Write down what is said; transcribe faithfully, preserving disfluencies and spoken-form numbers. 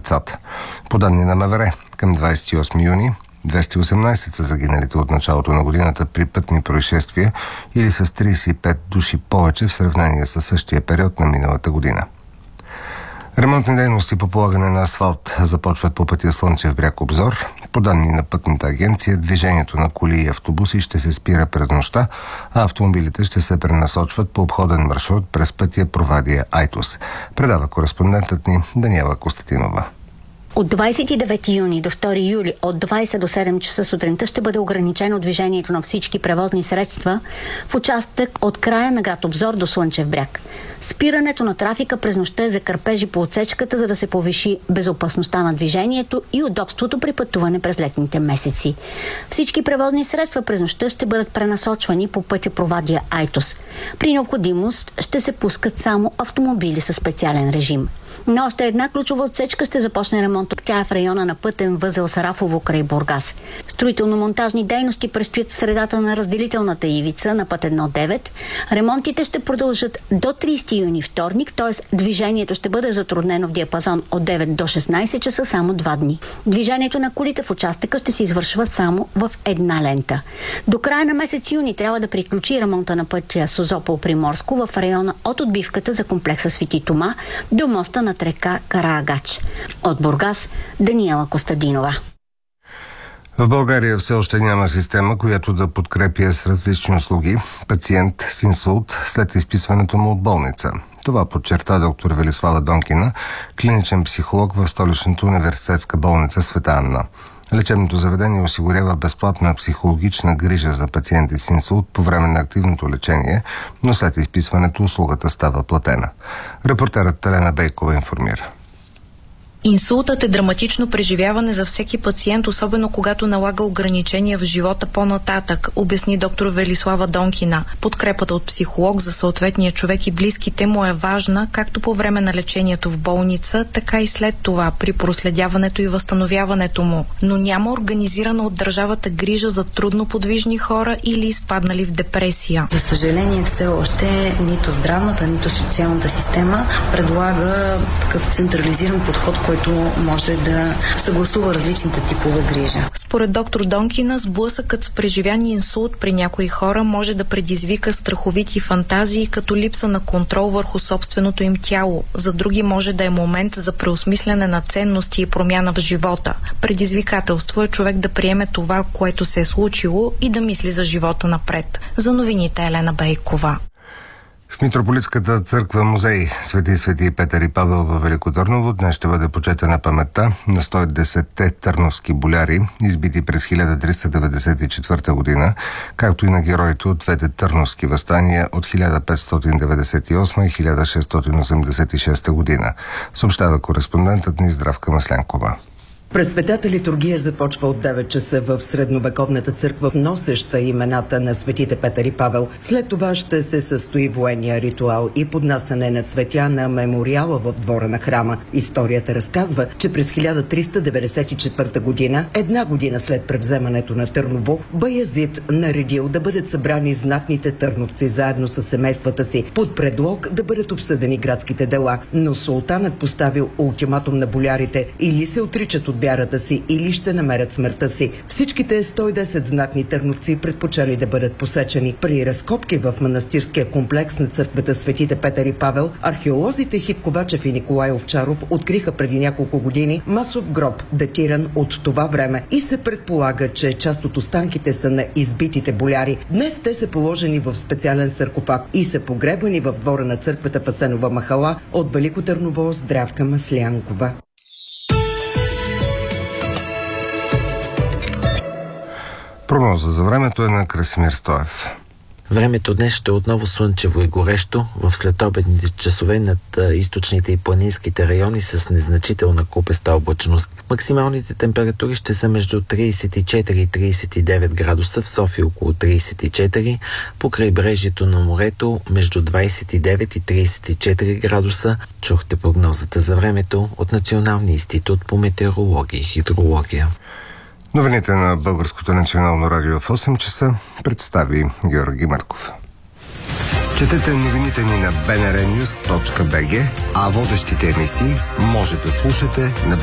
децата. По данни на МВР, към двадесет и осми юни двеста и осемнадесет са загиналите от началото на годината при пътни происшествия или с тридесет и пет души повече в сравнение с същия период на миналата година. Ремонтни дейности по полагане на асфалт започват по пътя Слънчев бряг – Обзор. По данни на Пътната агенция, движението на коли и автобуси ще се спира през нощта, а автомобилите ще се пренасочват по обходен маршрут през пътя Провадия – Айтос. Предава кореспондентът ни Даниела Костадинова. От двадесет и девети юни до втори юли от двадесет до седем часа сутринта ще бъде ограничено движението на всички превозни средства в участък от края на град Обзор до Слънчев бряг. Спирането на трафика през нощта е за кърпежи по отсечката, за да се повиши безопасността на движението и удобството при пътуване през летните месеци. Всички превозни средства през нощта ще бъдат пренасочвани по пътя Провадия – Айтос. При необходимост ще се пускат само автомобили със специален режим. На още една ключова отсечка ще започне ремонт. Тя е в района на пътен възел Сарафово край Бургас. Строително-монтажни дейности предстоят в средата на разделителната ивица на път едно девет. Ремонтите ще продължат до тридесети юни, вторник, т.е. движението ще бъде затруднено в диапазон от девет до шестнадесет часа само два дни. Движението на колите в участъка ще се извършва само в една лента. До края на месец юни трябва да приключи ремонта на пътя Созопол-Приморско в района от отбивката за комплекса Свети Тома до моста на река Караагач. От Бургас, Даниела Костадинова. В България все още няма система, която да подкрепя с различни услуги пациент с инсулт след изписването му от болница. Това подчерта доктор Велислава Донкина, клиничен психолог в столичната университетска болница Света Анна. Лечебното заведение осигурява безплатна психологична грижа за пациенти с инсулт по време на активното лечение, но след изписването услугата става платена. Репортерът Елена Бейкова информира. Инсултът е драматично преживяване за всеки пациент, особено когато налага ограничения в живота по-нататък, обясни доктор Велислава Донкина. Подкрепата от психолог за съответния човек и близките му е важна, както по време на лечението в болница, така и след това, при проследяването и възстановяването му. Но няма организирана от държавата грижа за трудно подвижни хора или изпаднали в депресия. За съжаление, все още нито здравната, нито социалната система предлага такъв централизиран подход, който може да съгласува различните типове грижа. Според доктор Донкина, сблъсъкът с преживян инсулт при някои хора може да предизвика страховити фантазии, като липса на контрол върху собственото им тяло. За други може да е момент за преосмисляне на ценности и промяна в живота. Предизвикателство е човек да приеме това, което се е случило, и да мисли за живота напред. За новините Елена Бейкова. В Митрополитската църква музей Свети Свети Петър и Павел във Велико Търново днес ще бъде почетена паметта на сто и десетте търновски боляри, избити през хиляда триста деветдесет и четвърта година, както и на героите от двете търновски въстания от хиляда петстотин деветдесет и осма и хиляда шестстотин осемдесет и шеста година, съобщава кореспондентът ни Здравка Маслянкова. Пресветата литургия започва от девет часа в средновековната църква, носеща имената на светите Петър и Павел. След това ще се състои военния ритуал и поднасяне на цветя на мемориала в двора на храма. Историята разказва, че през хиляда триста деветдесет и четвърта година, една година след превземането на Търново, Баязид наредил да бъдат събрани знатните търновци заедно с семействата си под предлог да бъдат обсъдени градските дела. Но султанът поставил ултиматум на болярите: или се отричат от вярата си, или ще намерят смъртта си. Всичките сто и десет знатни търновци предпочели да бъдат посечени. При разкопки в манастирския комплекс на църквата Светите Петър и Павел, археолозите Хит Ковачев и Николай Овчаров откриха преди няколко години масов гроб, датиран от това време, и се предполага, че част от останките са на избитите боляри. Днес те са положени в специален саркофаг и са погребани в двора на църквата в Асенова махала. От Велико Търново, Здравка Маслянкова. Прогноза за времето е на Красимир Стоев. Времето днес ще е отново слънчево и горещо. В следобедните часове над източните и планинските райони с незначителна купеста облачност. Максималните температури ще са между тридесет и четири и тридесет и девет градуса, в София около тридесет и четири, по крайбрежието на морето между двадесет и девет и тридесет и четири градуса. Чухте прогнозата за времето от Националния институт по метеорология и хидрология. Новините на Българското национално радио в осем часа представи Георги Марков. Четете новините ни на би ен ар нюз точка би джи, а водещите емисии може да слушате на